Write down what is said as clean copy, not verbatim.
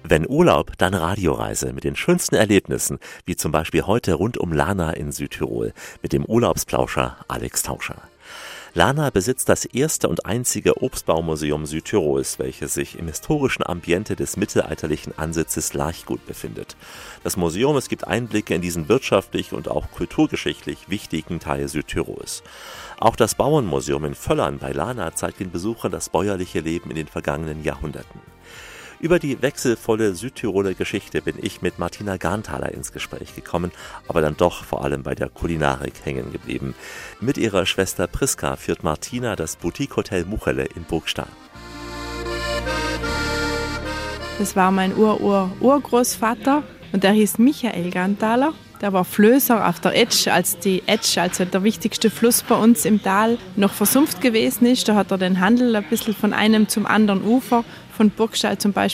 Wenn Urlaub, dann Radioreise mit den schönsten Erlebnissen, wie zum Beispiel heute rund um Lana in Südtirol mit dem Urlaubsplauscher Alex Tauscher. Lana besitzt das erste und einzige Obstbaumuseum Südtirols, welches sich im historischen Ambiente des mittelalterlichen Ansitzes Larchgut befindet. Das Museum, es gibt Einblicke in diesen wirtschaftlich und auch kulturgeschichtlich wichtigen Teil Südtirols. Auch das Bauernmuseum in Völlern bei Lana zeigt den Besuchern das bäuerliche Leben in den vergangenen Jahrhunderten. Über die wechselvolle Südtiroler Geschichte bin ich mit Martina Garnthaler ins Gespräch gekommen, aber dann doch vor allem bei der Kulinarik hängen geblieben. Mit ihrer Schwester Priska führt Martina das Boutique-Hotel Muchele in Burgstall. Das war mein Urgroßvater und der hieß Michael Garnthaler. Der war Flößer auf der Etsch, als die Etsch, also der wichtigste Fluss bei uns im Tal, noch versumpft gewesen ist. Da hat er den Handel ein bisschen von einem zum anderen Ufer, von Burgstall zum Beispiel